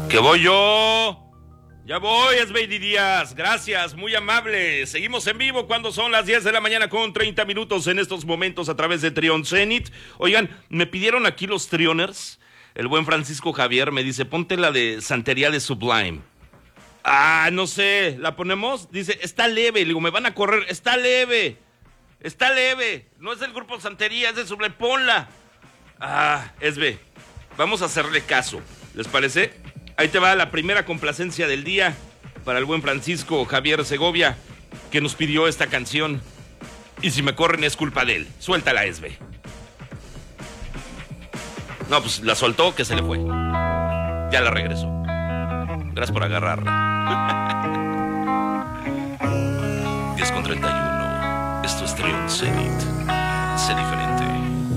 ¡Que voy yo! Ya voy, Esbeidi Díaz. Gracias, muy amable. Seguimos en vivo cuando son las 10 de la mañana con 30 minutos en estos momentos a través de Trion Zenit. Oigan, me pidieron aquí los Trioners. El buen Francisco Javier me dice, ponte la de Santería de Sublime. Ah, no sé, ¿la ponemos? Dice, está leve. Le digo, me van a correr. Está leve. Está leve. No es del grupo Santería, es de Sublime. Ponla. Ah, Esbe, vamos a hacerle caso. ¿Les parece? Ahí te va la primera complacencia del día para el buen Francisco Javier Segovia, que nos pidió esta canción. Y si me corren es culpa de él. Suéltala, Esbe. No, pues la soltó, que se le fue. Ya la regresó. Gracias por agarrarla. 10:31. Esto es Trion Zenit. Sé diferente.